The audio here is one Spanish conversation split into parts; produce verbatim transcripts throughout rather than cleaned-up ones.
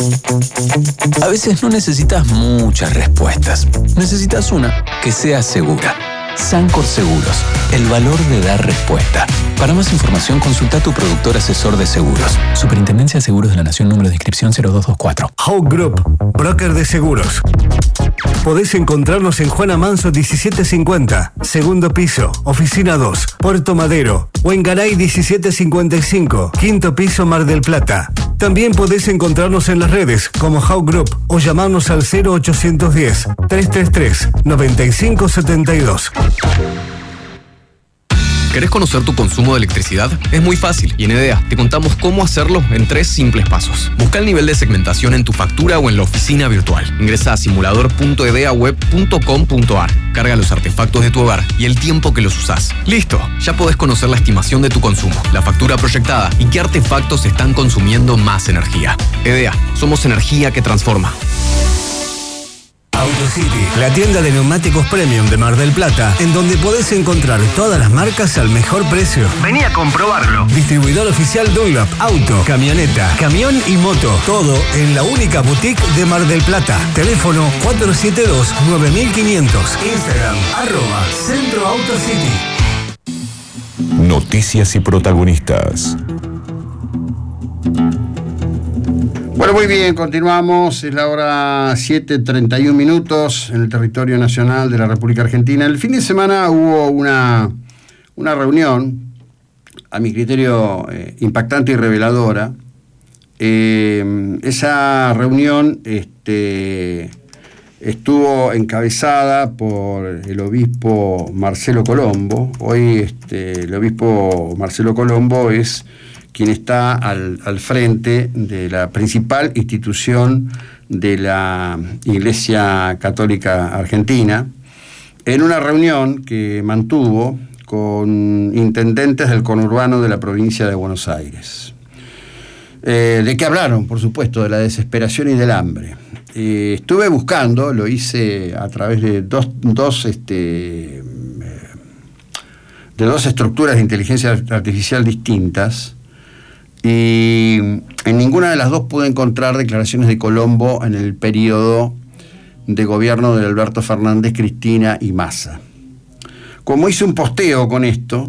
A veces no necesitas muchas respuestas. Necesitas una que sea segura. Sancor Seguros, el valor de dar respuesta. Para más información, consulta a tu productor asesor de seguros. Superintendencia de Seguros de la Nación, número de inscripción cero dos dos cuatro. Hawk Group, broker de seguros. Podés encontrarnos en Juana Manso diecisiete cincuenta, segundo piso, oficina dos, Puerto Madero, o en Garay diecisiete cincuenta y cinco, quinto piso, Mar del Plata. También podés encontrarnos en las redes como Hawk Group o llamarnos al cero ochocientos diez, trescientos treinta y tres, noventa y cinco setenta y dos. ¿Querés conocer tu consumo de electricidad? Es muy fácil y en EDEA te contamos cómo hacerlo en tres simples pasos. Busca el nivel de segmentación en tu factura o en la oficina virtual. Ingresa a simulador punto edeaweb punto com punto ar. Carga los artefactos de tu hogar y el tiempo que los usás. ¡Listo! Ya podés conocer la estimación de tu consumo, la factura proyectada y qué artefactos están consumiendo más energía. EDEA, somos energía que transforma. AutoCity, la tienda de neumáticos premium de Mar del Plata, en donde podés encontrar todas las marcas al mejor precio. Vení a comprobarlo. Distribuidor oficial Dunlop, auto, camioneta, camión y moto. Todo en la única boutique de Mar del Plata. Teléfono cuatro siete dos, nueve mil quinientos. Instagram, arroba Centro AutoCity. Noticias y protagonistas. Bueno, muy bien, continuamos. Es la hora siete treinta y un minutos en el territorio nacional de la República Argentina. El fin de semana hubo una, una reunión, a mi criterio, eh, impactante y reveladora. Eh, esa reunión este, estuvo encabezada por el obispo Marcelo Colombo. Hoy este, el obispo Marcelo Colombo es quien está al, al frente de la principal institución de la Iglesia Católica Argentina, en una reunión que mantuvo con intendentes del conurbano de la provincia de Buenos Aires. Eh, ¿De qué hablaron? Por supuesto, de la desesperación y del hambre. Eh, estuve buscando, lo hice a través de dos, dos, este, de dos estructuras de inteligencia artificial distintas, y en ninguna de las dos pude encontrar declaraciones de Colombo en el periodo de gobierno de Alberto Fernández, Cristina y Massa. Como hice un posteo con esto,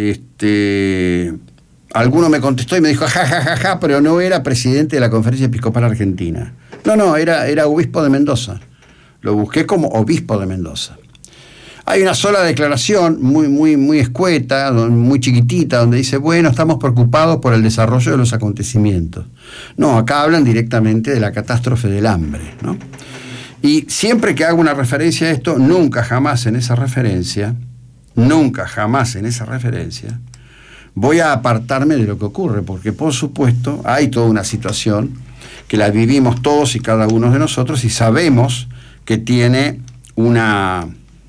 este, alguno me contestó y me dijo, ja, ja, ja, ja, pero no era presidente de la Conferencia Episcopal Argentina. No, no, era, era obispo de Mendoza. Lo busqué como obispo de Mendoza. Hay una sola declaración muy, muy, muy escueta, muy chiquitita, donde dice, bueno, estamos preocupados por el desarrollo de los acontecimientos. No, acá hablan directamente de la catástrofe del hambre, ¿no? Y siempre que hago una referencia a esto, nunca jamás en esa referencia, nunca jamás en esa referencia, voy a apartarme de lo que ocurre, porque por supuesto hay toda una situación que la vivimos todos y cada uno de nosotros y sabemos que tiene una...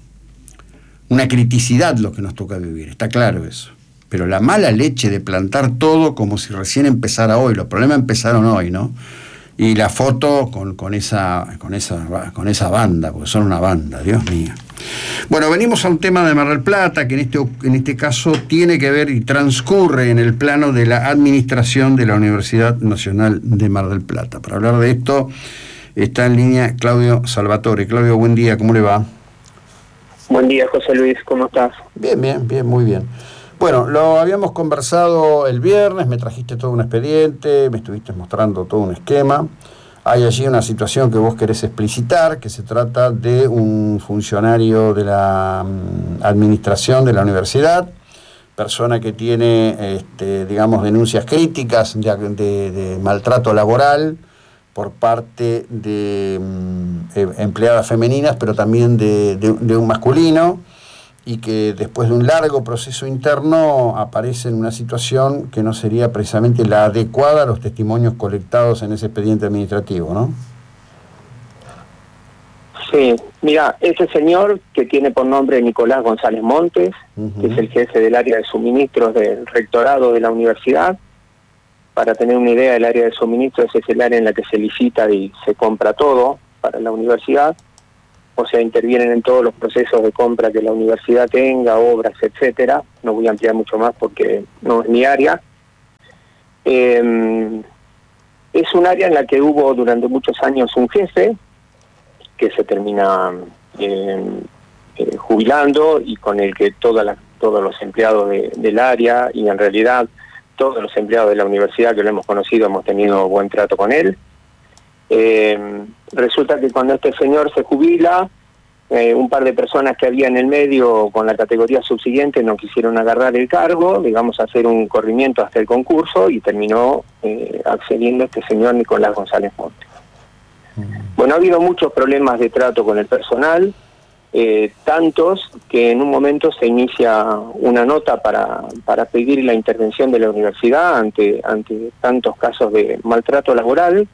una criticidad lo que nos toca vivir, está claro eso. Pero la mala leche de plantar todo como si recién empezara hoy, los problemas empezaron hoy, ¿no? Y la foto con, con, esa, con, esa, con esa banda, porque son una banda, Dios mío. Bueno, venimos a un tema de Mar del Plata, que en este, en este caso tiene que ver y transcurre en el plano de la administración de la Universidad Nacional de Mar del Plata. Para hablar de esto está en línea Claudio Salvatore. Claudio, buen día, ¿cómo le va? Buen día, José Luis, ¿cómo estás? Bien, bien, bien, muy bien. Bueno, lo habíamos conversado el viernes, me trajiste todo un expediente, me estuviste mostrando todo un esquema. Hay allí una situación que vos querés explicitar, que se trata de un funcionario de la um, administración de la universidad, persona que tiene, este, digamos, denuncias críticas de, de, de maltrato laboral por parte de eh, empleadas femeninas, pero también de, de, de un masculino, y que después de un largo proceso interno aparece en una situación que no sería precisamente la adecuada a los testimonios colectados en ese expediente administrativo, ¿no? Sí, mira, ese señor que tiene por nombre Nicolás González Montes, uh-huh. que es el jefe del área de suministros del rectorado de la universidad. Para tener una idea, el área de suministros es el área en la que se licita y se compra todo para la universidad, o sea, intervienen en todos los procesos de compra que la universidad tenga, obras, etcétera. No voy a ampliar mucho más porque no es mi área. Eh, es un área en la que hubo durante muchos años un jefe que se termina eh, eh, jubilando y con el que toda la, todos los empleados de, del área y en realidad todos los empleados de la universidad que lo hemos conocido hemos tenido buen trato con él. Eh, resulta que cuando este señor se jubila, eh, un par de personas que había en el medio con la categoría subsiguiente no quisieron agarrar el cargo, digamos hacer un corrimiento hasta el concurso y terminó eh, accediendo este señor Nicolás González Montes. Bueno, ha habido muchos problemas de trato con el personal, eh, tantos que en un momento se inicia una nota para, para pedir la intervención de la universidad ante, ante tantos casos de maltrato laboral,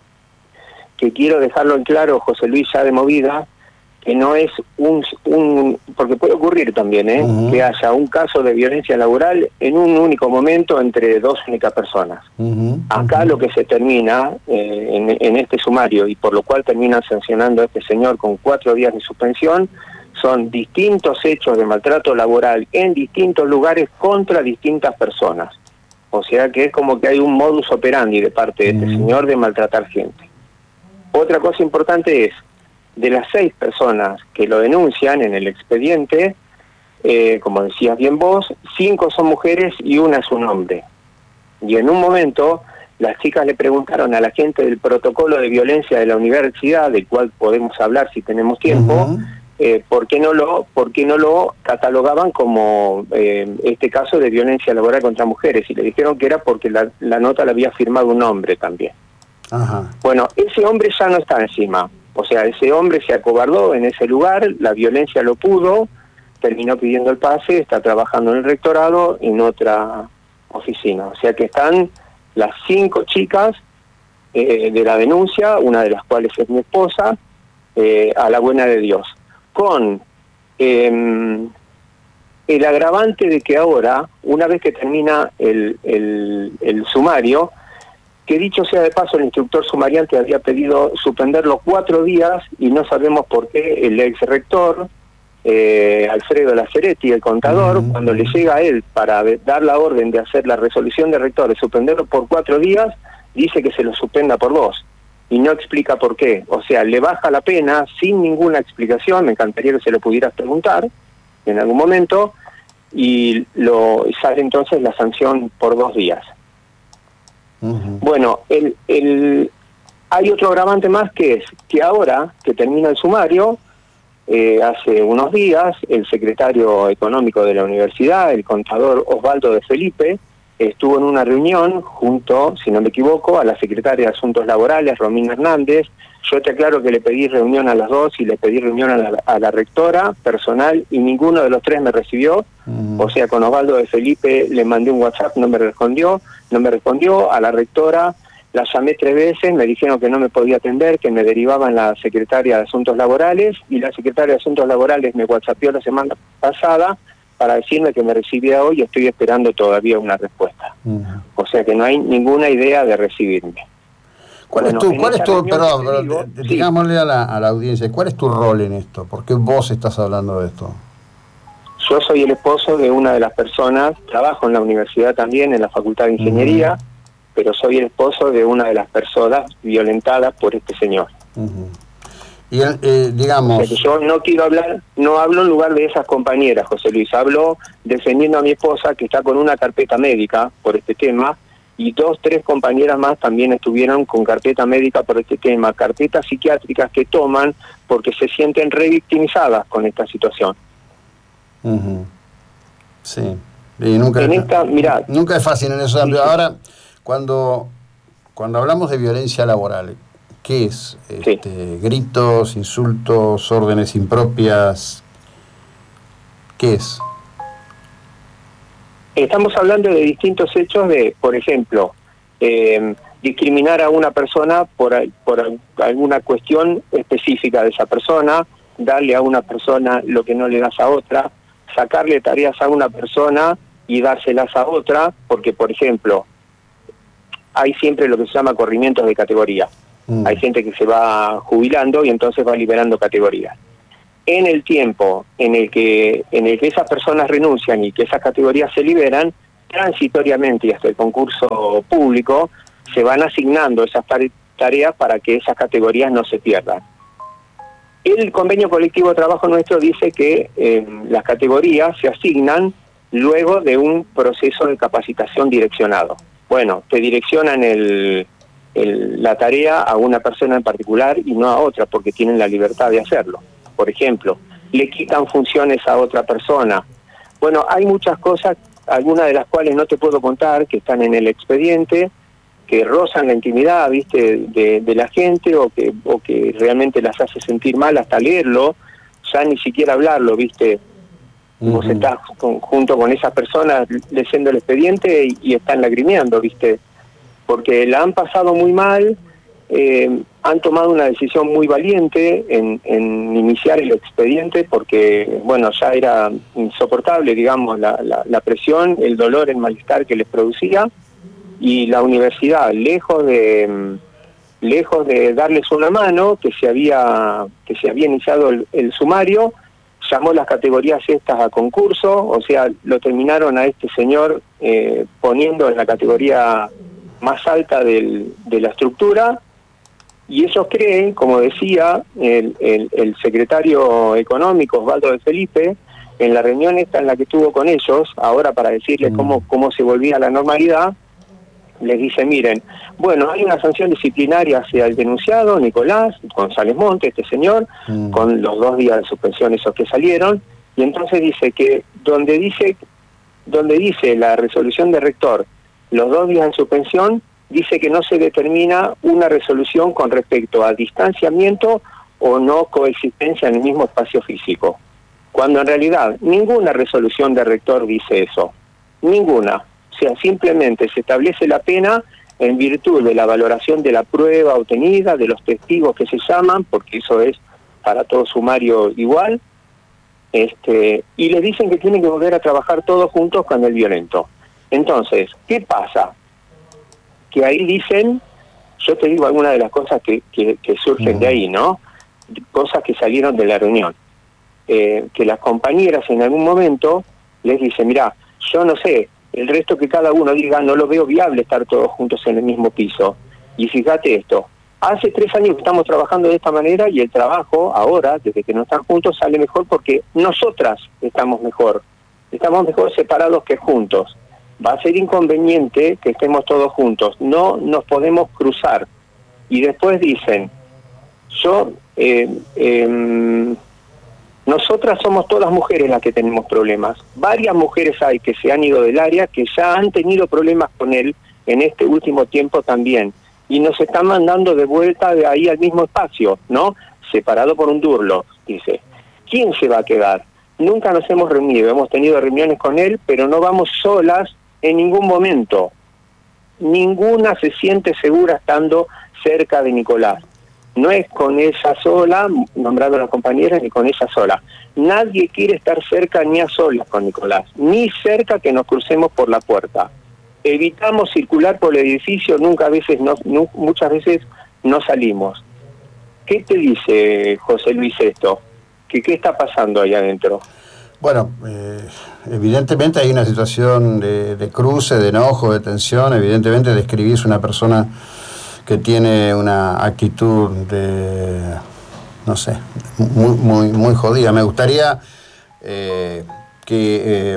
que quiero dejarlo en claro, José Luis, ya de movida, que no es un, un porque puede ocurrir también, ¿eh? Uh-huh. que haya un caso de violencia laboral en un único momento entre dos únicas personas. Uh-huh. Acá uh-huh. lo que se termina eh, en, en este sumario, y por lo cual terminan sancionando a este señor con cuatro días de suspensión, son distintos hechos de maltrato laboral en distintos lugares contra distintas personas. O sea que es como que hay un modus operandi de parte de uh-huh. este señor de maltratar gente. Otra cosa importante es, de las seis personas que lo denuncian en el expediente, eh, como decías bien vos, cinco son mujeres y una es un hombre. Y en un momento, las chicas le preguntaron a la gente del protocolo de violencia de la universidad, del cual podemos hablar si tenemos tiempo, uh-huh. eh, ¿por qué no lo, por qué no lo catalogaban como eh, este caso de violencia laboral contra mujeres? Y le dijeron que era porque la, la nota la había firmado un hombre también. Uh-huh. Bueno, ese hombre ya no está encima. O sea, ese hombre se acobardó en ese lugar, la violencia lo pudo, terminó pidiendo el pase, está trabajando en el rectorado en otra oficina. O sea que están las cinco chicas eh, de la denuncia, una de las cuales es mi esposa, eh, a la buena de Dios. Con eh, el agravante de que ahora, una vez que termina el, el, el sumario, que dicho sea de paso, el instructor sumariante había pedido suspenderlo cuatro días y no sabemos por qué el ex rector, eh, Alfredo Laceretti, el contador, uh-huh. cuando le llega a él para dar la orden de hacer la resolución de rector, de suspenderlo por cuatro días, dice que se lo suspenda por dos y no explica por qué. O sea, le baja la pena sin ninguna explicación, me encantaría que se lo pudieras preguntar en algún momento, y lo sale entonces la sanción por dos días. Uh-huh. Bueno, el, el, hay otro agravante más, que es que ahora que termina el sumario, eh, hace unos días, el secretario económico de la universidad, el contador Osvaldo de Felipe, estuvo en una reunión junto, si no me equivoco, a la secretaria de Asuntos Laborales, Romina Hernández. Yo te aclaro que le pedí reunión a las dos y le pedí reunión a la, a la rectora personal y ninguno de los tres me recibió. Uh-huh. O sea, con Osvaldo de Felipe le mandé un WhatsApp, no me respondió, no me respondió. A la rectora la llamé tres veces, me dijeron que no me podía atender, que me derivaban la secretaria de Asuntos Laborales, y la secretaria de Asuntos Laborales me WhatsAppió la semana pasada para decirme que me recibía hoy y estoy esperando todavía una respuesta. Uh-huh. O sea que no hay ninguna idea de recibirme. ¿Cuál bueno, es tu, cuál es tu perdón, pero digo, digámosle sí. a, la, a la audiencia, ¿cuál es tu rol en esto? ¿Por qué vos estás hablando de esto? Yo soy el esposo de una de las personas, trabajo en la universidad también, en la Facultad de Ingeniería, uh-huh. pero soy el esposo de una de las personas violentadas por este señor. Uh-huh. Y eh, digamos... O sea que yo no quiero hablar, no hablo en lugar de esas compañeras, José Luis, hablo defendiendo a mi esposa que está con una carpeta médica por este tema, y dos, tres compañeras más también estuvieron con carpeta médica por este tema, carpetas psiquiátricas que toman porque se sienten revictimizadas con esta situación. Uh-huh. Sí, y nunca, en esta, mirá, nunca es fácil en eso. Sí, ahora, cuando, cuando hablamos de violencia laboral, ¿qué es? Este, sí. Gritos, insultos, órdenes impropias, ¿qué es? Estamos hablando de distintos hechos de, por ejemplo, eh, discriminar a una persona por, por alguna cuestión específica de esa persona, darle a una persona lo que no le das a otra, sacarle tareas a una persona y dárselas a otra, porque, por ejemplo, hay siempre lo que se llama corrimientos de categoría. Mm. Hay gente que se va jubilando y entonces va liberando categorías. En el tiempo en el que en el que esas personas renuncian y que esas categorías se liberan, transitoriamente y hasta el concurso público, se van asignando esas tareas para que esas categorías no se pierdan. El convenio colectivo de trabajo nuestro dice que eh, las categorías se asignan luego de un proceso de capacitación direccionado. Bueno, te direccionan el, el, la tarea a una persona en particular y no a otra, porque tienen la libertad de hacerlo. Por ejemplo, le quitan funciones a otra persona. Bueno, hay muchas cosas, algunas de las cuales no te puedo contar, que están en el expediente, que rozan la intimidad, viste, de, de la gente, o que, o que realmente las hace sentir mal hasta leerlo, ya ni siquiera hablarlo, viste. Uh-huh. Vos estás con, junto con esas personas leyendo el expediente y, y están lagrimeando, viste, porque la han pasado muy mal, eh, han tomado una decisión muy valiente en, en iniciar el expediente, porque, bueno, ya era insoportable, digamos, la, la, la presión, el dolor, el malestar que les producía. Y la universidad, lejos de lejos de darles una mano, que se había que se había iniciado el, el sumario, llamó las categorías estas a concurso, o sea, lo terminaron a este señor eh, poniendo en la categoría más alta del, de la estructura, y ellos creen, como decía el, el, el secretario económico Osvaldo de Felipe, en la reunión esta en la que estuvo con ellos, ahora para decirles mm. cómo, cómo se volvía a la normalidad, les dice, miren, bueno, hay una sanción disciplinaria hacia el denunciado, Nicolás González Montes, este señor, mm. con los dos días de suspensión esos que salieron, y entonces dice que donde dice donde dice la resolución de rector, los dos días de suspensión, dice que no se determina una resolución con respecto a distanciamiento o no coexistencia en el mismo espacio físico, cuando en realidad ninguna resolución de rector dice eso, ninguna. O sea, simplemente se establece la pena en virtud de la valoración de la prueba obtenida, de los testigos que se llaman, porque eso es para todo sumario igual, este, y les dicen que tienen que volver a trabajar todos juntos con el violento. Entonces, ¿qué pasa? Que ahí dicen, yo te digo algunas de las cosas que, que, que surgen de ahí, ¿no? Cosas que salieron de la reunión. Eh, que las compañeras en algún momento les dicen, mirá, yo no sé, el resto que cada uno diga, no lo veo viable estar todos juntos en el mismo piso. Y fíjate esto, hace tres años que estamos trabajando de esta manera y el trabajo ahora, desde que no están juntos, sale mejor porque nosotras estamos mejor. Estamos mejor separados que juntos. Va a ser inconveniente que estemos todos juntos. No nos podemos cruzar. Y después dicen, yo... Eh, eh, nosotras somos todas mujeres las que tenemos problemas. Varias mujeres hay que se han ido del área, que ya han tenido problemas con él en este último tiempo también. Y nos están mandando de vuelta de ahí al mismo espacio, ¿no? Separado por un durlo, dice. ¿Quién se va a quedar? Nunca nos hemos reunido, hemos tenido reuniones con él, pero no vamos solas en ningún momento. Ninguna se siente segura estando cerca de Nicolás. No es con ella sola, nombrando a las compañeras, ni con ella sola. Nadie quiere estar cerca ni a solas con Nicolás, ni cerca que nos crucemos por la puerta. Evitamos circular por el edificio, nunca a veces no, no, muchas veces no salimos. ¿Qué te dice José Luis esto? ¿Qué, qué está pasando ahí adentro? Bueno, eh, evidentemente hay una situación de, de cruce, de enojo, de tensión. Evidentemente describís una persona que tiene una actitud de, no sé, muy muy muy jodida. Me gustaría eh, que eh,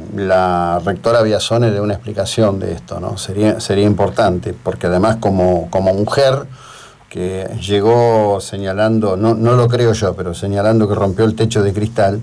la rectora Biasone dé una explicación de esto, ¿no? Sería sería importante, porque además como, como mujer que llegó señalando, no, no lo creo yo, pero señalando que rompió el techo de cristal,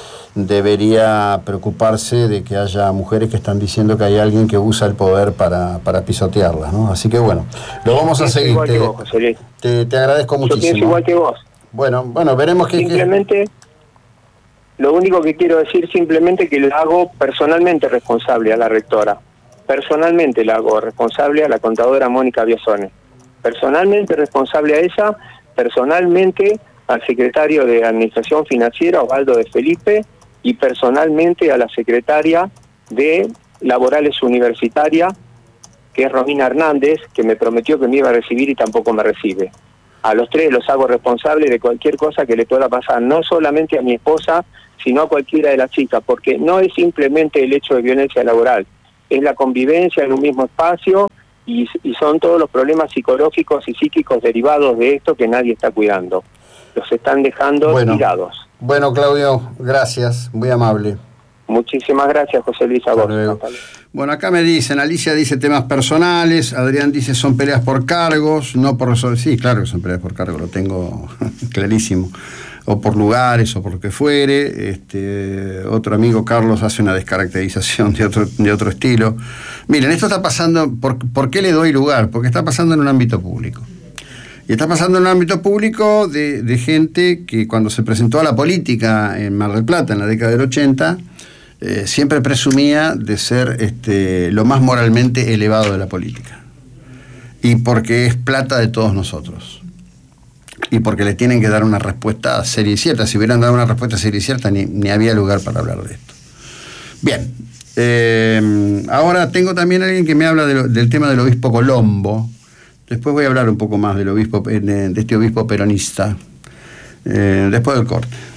debería preocuparse de que haya mujeres que están diciendo que hay alguien que usa el poder para, para pisotearlas, ¿no? Así que bueno, lo vamos a seguir. Te, vos, te, te agradezco muchísimo. Yo pienso igual que vos. Bueno, bueno, veremos que... Simplemente, que... lo único que quiero decir simplemente que la hago personalmente responsable a la rectora. Personalmente la hago responsable a la contadora Mónica Biasone. Personalmente responsable a ella, personalmente al secretario de Administración Financiera, Osvaldo de Felipe, y personalmente a la secretaria de Laborales Universitaria, que es Romina Hernández, que me prometió que me iba a recibir y tampoco me recibe. A los tres los hago responsables de cualquier cosa que le pueda pasar, no solamente a mi esposa, sino a cualquiera de las chicas, porque no es simplemente el hecho de violencia laboral, es la convivencia en un mismo espacio y, y son todos los problemas psicológicos y psíquicos derivados de esto que nadie está cuidando. Los están dejando bueno, tirados. Bueno, Claudio, gracias, muy amable. Muchísimas gracias, José Luis, a vos. Bueno, acá me dicen, Alicia dice temas personales, Adrián dice son peleas por cargos, no por resolver. Sí, claro que son peleas por cargos, lo tengo clarísimo. O por lugares, o por lo que fuere. Este, otro amigo, Carlos, hace una descaracterización de otro, de otro estilo. Miren, esto está pasando, ¿por, ¿por qué le doy lugar? Porque está pasando en un ámbito público. Y está pasando en un ámbito público de, de gente que cuando se presentó a la política en Mar del Plata en la década del ochenta, eh, siempre presumía de ser este, lo más moralmente elevado de la política. Y porque es plata de todos nosotros. Y porque le tienen que dar una respuesta seria y cierta. Si hubieran dado una respuesta seria y cierta, ni, ni había lugar para hablar de esto. Bien. Eh, ahora tengo también a alguien que me habla de lo, del tema del obispo Colombo. Después voy a hablar un poco más del obispo, de este obispo peronista, eh, después del corte.